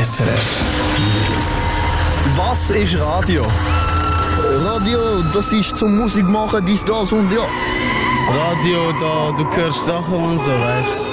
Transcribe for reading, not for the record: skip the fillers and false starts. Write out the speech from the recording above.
SRF News. Was ist Radio? Radio, das ist zum Musik machen, dies, das und ja. Radio, da, du hörst Sachen und so, weißt du?